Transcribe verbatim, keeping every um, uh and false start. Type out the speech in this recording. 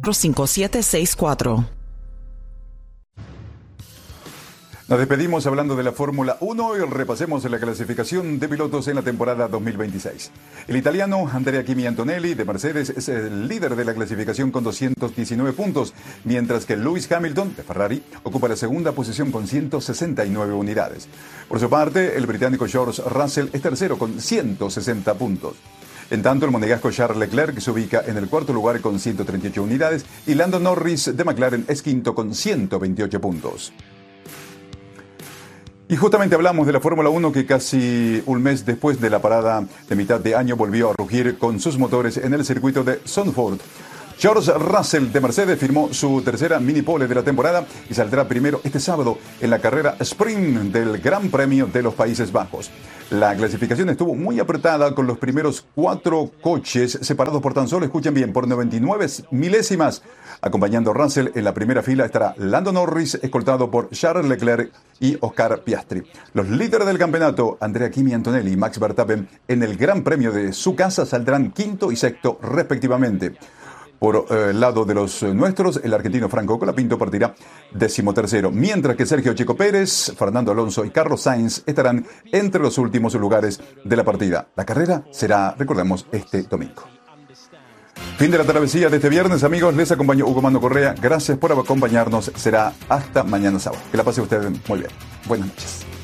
cinco siete seis cuatro. Nos despedimos hablando de la Fórmula uno y repasemos la clasificación de pilotos en la temporada dos mil veintiséis. El italiano Andrea Kimi Antonelli de Mercedes es el líder de la clasificación con doscientos diecinueve puntos, mientras que Lewis Hamilton de Ferrari ocupa la segunda posición con ciento sesenta y nueve unidades. Por su parte, el británico George Russell es tercero con ciento sesenta puntos. En tanto, el monegasco Charles Leclerc se ubica en el cuarto lugar con ciento treinta y ocho unidades y Lando Norris de McLaren es quinto con ciento veintiocho puntos. Y justamente hablamos de la Fórmula uno que casi un mes después de la parada de mitad de año volvió a rugir con sus motores en el circuito de Zandvoort. George Russell de Mercedes firmó su tercera mini pole de la temporada y saldrá primero este sábado en la carrera sprint del Gran Premio de los Países Bajos. La clasificación estuvo muy apretada con los primeros cuatro coches separados por tan solo, escuchen bien, por noventa y nueve milésimas. Acompañando a Russell en la primera fila estará Lando Norris, escoltado por Charles Leclerc y Oscar Piastri. Los líderes del campeonato, Andrea Kimi Antonelli y Max Verstappen, en el Gran Premio de su casa saldrán quinto y sexto respectivamente. Por el eh, lado de los eh, nuestros, el argentino Franco Colapinto partirá decimotercero, mientras que Sergio Checo Pérez, Fernando Alonso y Carlos Sainz estarán entre los últimos lugares de la partida. La carrera será, recordemos, este domingo. Fin de la travesía de este viernes, amigos. Les acompañó Hugo Mando Correa. Gracias por acompañarnos. Será hasta mañana sábado. Que la pase usted muy bien. Buenas noches.